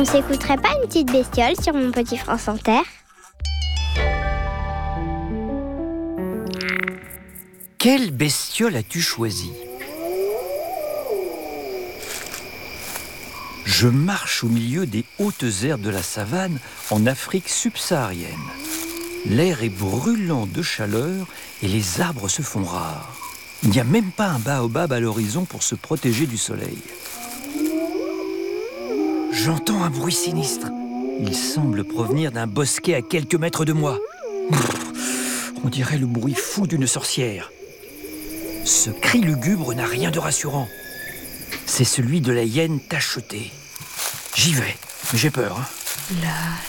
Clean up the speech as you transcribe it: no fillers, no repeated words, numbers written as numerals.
On s'écouterait pas une petite bestiole sur Mon Petit France Inter? Quelle bestiole as-tu choisi? Je marche au milieu des hautes herbes de la savane en Afrique subsaharienne. L'air est brûlant de chaleur et les arbres se font rares. Il n'y a même pas un baobab à l'horizon pour se protéger du soleil. J'entends un bruit sinistre. Il semble provenir d'un bosquet à quelques mètres de moi. On dirait le bruit fou d'une sorcière. Ce cri lugubre n'a rien de rassurant. C'est celui de la hyène tachetée. J'y vais, mais j'ai peur. La